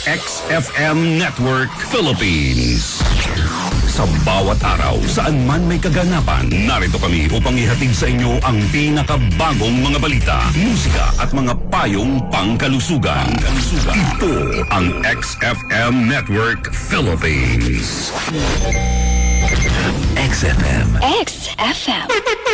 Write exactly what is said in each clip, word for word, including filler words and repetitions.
X F M Network Philippines. Sa bawat araw, saan man may kaganapan, narito kami upang ihatid sa inyo ang pinakabagong mga balita, musika at mga payong pangkalusugan. pangkalusugan. Ito ang X F M Network Philippines. X F M. X F M.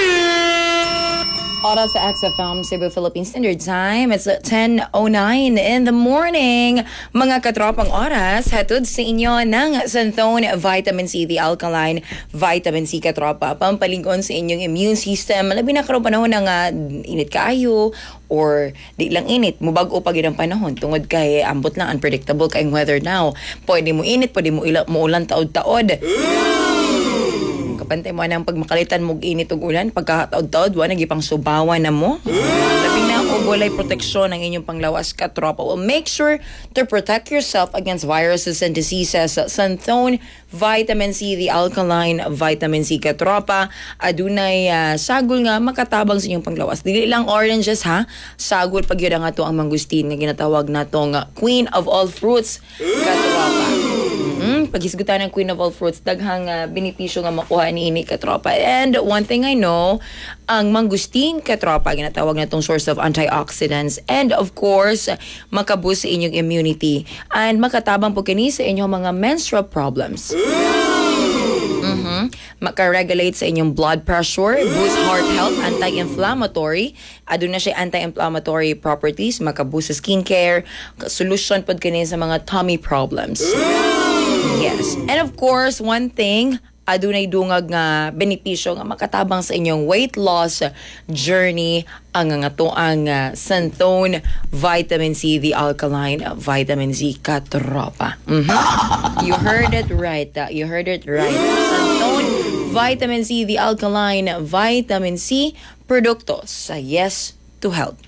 Oras sa X F M, Cebu Philippine Standard Time. It's ten oh nine in the morning. Mga katropang oras, hatod sa inyo ng Santhone Vitamin C, the alkaline vitamin C katropa. Pampalingon sa inyong immune system. Labi na karong panahon ng uh, init kaayo or di lang init. Mubago pag ang panahon. Tungod kay ambot lang, unpredictable kayong weather now. Pwede mo init, pwede mo, ila, mo ulan taod-taod. Kapantay mo na ang pagmakalitan mo init og ulan, pagkataod-taod, wa nagipang subawan na mo. Labi na o walay proteksyon ang inyong panglawas katropa. Well, make sure to protect yourself against viruses and diseases. Santhone Vitamin C, the alkaline vitamin C katropa. Adunay uh, sagol nga makatabang sa inyong panglawas. Dili lang oranges ha. Sagol pag yun nga to ang mangustin nga ginatawag natong uh, queen of all fruits katropa. Mm, paghisgutan ng queen of all fruits, daghang uh, benepisyo nga makuha ni ini katropa. And one thing I know, ang mangustin katropa, ginatawag na itong source of antioxidants. And of course, makaboost sa inyong immunity. And makatabang po kini sa inyong mga menstrual problems. Mm-hmm. Maka-regulate sa inyong blood pressure, boost heart health, anti-inflammatory. Aduna siya anti-inflammatory properties, maka-boost sa skincare, solution pod kini sa mga tummy problems. Yes. And of course, one thing, adunay dungag nga benepisyo nga makatabang sa inyong weight loss journey ang nga to ang uh, Santhone Vitamin C, the alkaline vitamin C katropa. Mm-hmm. You heard it right. Uh, you heard it right. Santhone Vitamin C, the alkaline vitamin C produktos sa Yes to Health.